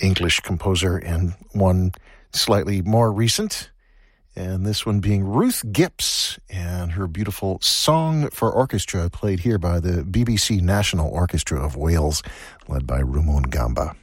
English composer, and one slightly more recent, and this one being Ruth Gipps and her beautiful Song for Orchestra, played here by the BBC National Orchestra of Wales, led by Rumon Gamba.